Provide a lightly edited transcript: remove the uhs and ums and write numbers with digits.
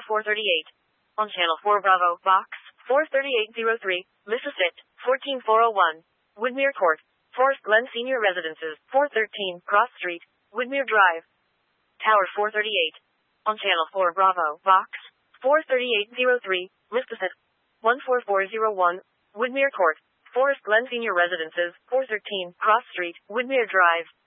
Tower 438. On Channel 4 Bravo, Box 43803, Mississippi 14401. Woodmere Court, Forest Glen Senior Residences, 413 Cross Street, Woodmere Drive. Tower 438. On Channel 4 Bravo, Box 43803, Mississippi 14401. Woodmere Court, Forest Glen Senior Residences, 413 Cross Street, Woodmere Drive.